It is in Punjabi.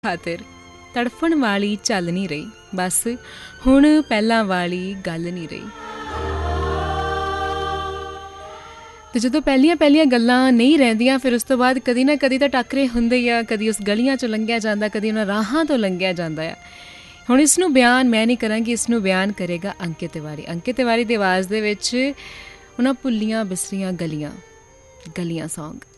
ਖਾਤਰ ਤੜਫਣ ਵਾਲੀ ਚੱਲ ਨਹੀਂ ਰਹੀ, ਬਸ ਹੁਣ ਪਹਿਲਾਂ ਵਾਲੀ ਗੱਲ ਨਹੀਂ ਰਹੀ। ਅਤੇ ਜਦੋਂ ਪਹਿਲੀਆਂ ਗੱਲਾਂ ਨਹੀਂ ਰਹਿੰਦੀਆਂ, ਫਿਰ ਉਸ ਤੋਂ ਬਾਅਦ ਕਦੀ ਨਾ ਕਦੀ ਤਾਂ ਟੱਕਰੇ ਹੁੰਦੇ ਹੀ ਆ। ਕਦੀ ਉਸ ਗਲੀਆਂ 'ਚੋਂ ਲੰਘਿਆ ਜਾਂਦਾ, ਕਦੀ ਉਹਨਾਂ ਰਾਹਾਂ ਤੋਂ ਲੰਘਿਆ ਜਾਂਦਾ ਆ। ਹੁਣ ਇਸ ਨੂੰ ਬਿਆਨ ਮੈਂ ਨਹੀਂ ਕਰਾਂਗੀ, ਇਸ ਨੂੰ ਬਿਆਨ ਕਰੇਗਾ ਅੰਕਿਤ ਤਿਵਾਰੀ। ਅੰਕਿਤ ਤਿਵਾਰੀ ਦੀ ਆਵਾਜ਼ ਦੇ ਵਿੱਚ ਉਹਨਾਂ ਭੁੱਲੀਆਂ ਬਿਸਰੀਆਂ ਗਲੀਆਂ ਸੌਂਗ।